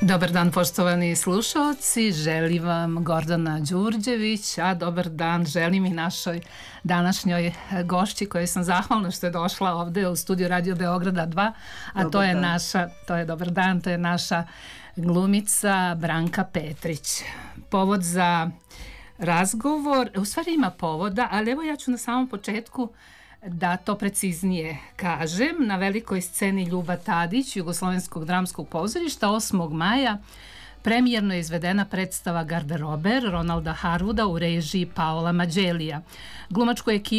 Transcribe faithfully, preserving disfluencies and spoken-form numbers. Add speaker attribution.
Speaker 1: Dobar dan, poštovani slušalci, želim vam Gordana Đurđević, a dobar dan želim i našoj današnjoj gošći kojoj sam zahvalna što je došla ovde u studiju Radio Beograda dva, a dobar to je dan. naša, to je dobar dan, to je naša glumica Branka Petrić. Povod za razgovor, u stvari ima povoda, ali evo ja ću na samom početku da to preciznije kažem. Na velikoj sceni Ljuba Tadić Jugoslovenskog dramskog pozorišta osmog maja premijerno je izvedena predstava Garderober Ronalda Harwooda u režiji Paola Mađelija. Glumačku ekipu